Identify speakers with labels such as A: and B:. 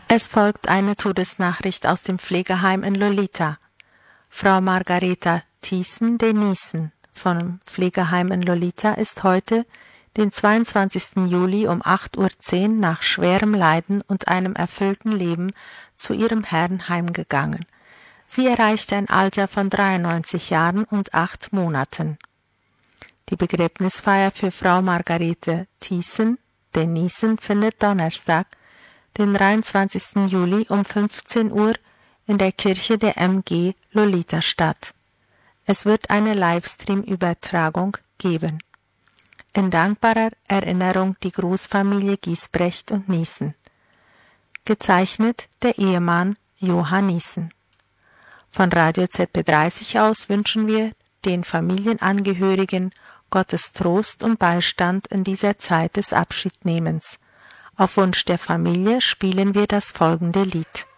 A: Es folgt eine Todesnachricht aus dem Pflegeheim in Lolita. Frau Margareta Thiessen-Denissen vom Pflegeheim in Lolita ist heute, den 22. Juli um 8:10 Uhr nach schwerem Leiden und einem erfüllten Leben zu ihrem Herrn heimgegangen. Sie erreichte ein Alter von 93 Jahren und 8 Monaten. Die Begräbnisfeier für Frau Margarete Thiessen-Denissen findet Donnerstag, den 23. Juli um 15 Uhr in der Kirche der MG Lolita statt. Es wird eine Livestream-Übertragung geben. In dankbarer Erinnerung die Großfamilie Giesbrecht und Niesen. Gezeichnet der Ehemann Johann Niesen. Von Radio ZB30 aus wünschen wir den Familienangehörigen Gottes Trost und Beistand in dieser Zeit des Abschiednehmens. Auf Wunsch der Familie spielen wir das folgende Lied.